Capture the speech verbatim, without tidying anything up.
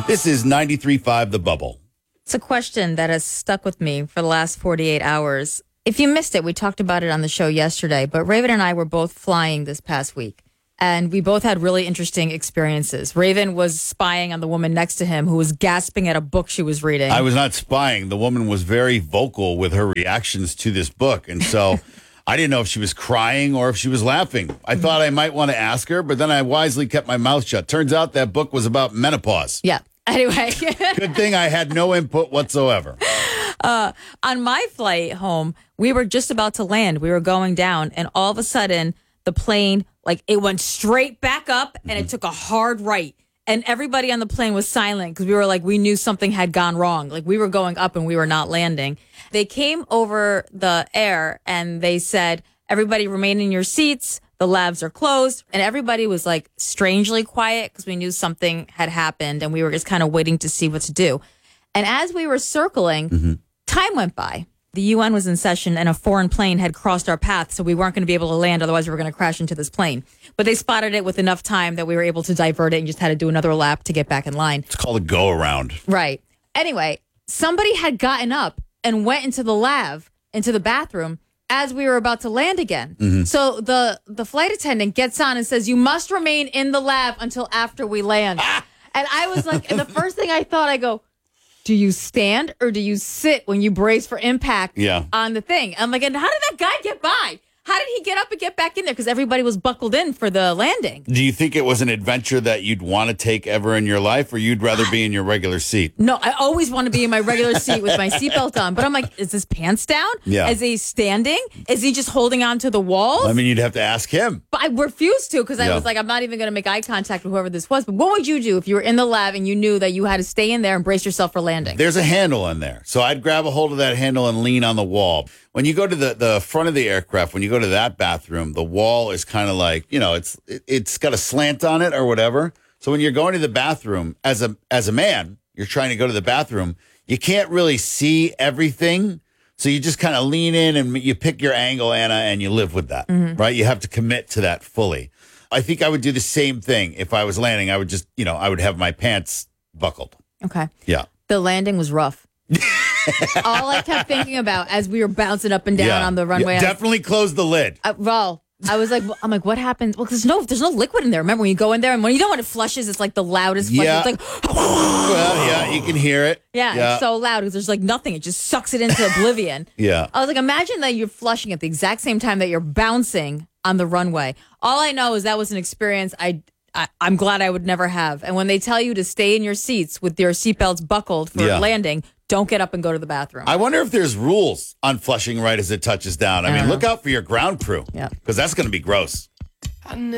This is ninety-three point five The Bubble. It's a question that has stuck with me for the last forty-eight hours. If you missed it, we talked about it on the show yesterday, but Raven and I were both flying this past week, and we both had really interesting experiences. Raven was spying on the woman next to him who was gasping at a book she was reading. I was not spying. The woman was very vocal with her reactions to this book, and so I didn't know if she was crying or if she was laughing. I thought I might want to ask her, but then I wisely kept my mouth shut. Turns out that book was about menopause. Yeah. Anyway. Good thing I had no input whatsoever. Uh, on my flight home, we were just about to land. We were going down, and all of a sudden, the plane, like, it went straight back up, and it took a hard right. And everybody on the plane was silent because we were like, we knew something had gone wrong. Like, we were going up and we were not landing. They came over the air, and they said, everybody remain in your seats. The labs are closed. And everybody was, like, strangely quiet because we knew something had happened, and we were just kind of waiting to see what to do. And as we were circling, mm-hmm. time went by. The U N was in session and a foreign plane had crossed our path, so we weren't going to be able to land. Otherwise, we were going to crash into this plane. But they spotted it with enough time that we were able to divert it and just had to do another lap to get back in line. It's called a go-around. Right. Anyway, somebody had gotten up and went into the lab, into the bathroom, as we were about to land again. Mm-hmm. So the, the flight attendant gets on and says, you must remain in the lab until after we land. Ah! And I was like, and the first thing I thought, I go, do you stand or do you sit when you brace for impact yeah. on the thing? I'm like, and how did that guy get by? How did he get up and get back in there? Because everybody was buckled in for the landing. Do you think it was an adventure that you'd want to take ever in your life, or you'd rather be in your regular seat? No, I always want to be in my regular seat with my seatbelt on. But I'm like, is his pants down? Yeah. Is he standing? Is he just holding on to the walls? I mean, you'd have to ask him. But I refused to because I yeah. was like, I'm not even going to make eye contact with whoever this was. But what would you do if you were in the lab and you knew that you had to stay in there and brace yourself for landing? There's a handle in there. So I'd grab a hold of that handle and lean on the wall. When you go to the, the front of the aircraft, when you go to that bathroom, the wall is kind of like, you know, it's it, it's got a slant on it or whatever. So when you're going to the bathroom, as a as a man, you're trying to go to the bathroom, you can't really see everything. So you just kind of lean in and you pick your angle, Anna, and you live with that, mm-hmm. right? You have to commit to that fully. I think I would do the same thing if I was landing. I would just, you know, I would have my pants buckled. Okay. Yeah. The landing was rough. All I kept thinking about as we were bouncing up and down yeah. on the runway. Yeah, definitely was, close the lid. Uh, well, I was like, I'm like, what happens? Well, there's no, there's no liquid in there. Remember when you go in there and when you know when it flushes, it's like the loudest. Yeah. Flush. It's like, well, yeah, you can hear it. Yeah, yeah. It's so loud because there's like nothing. It just sucks it into oblivion. Yeah. I was like, imagine that you're flushing at the exact same time that you're bouncing on the runway. All I know is that was an experience I. I, I'm glad I would never have. And when they tell you to stay in your seats with your seatbelts buckled for yeah. landing, don't get up and go to the bathroom. I wonder if there's rules on flushing right as it touches down. I, I mean, know. Look out for your ground crew. Yeah. Because that's going to be gross.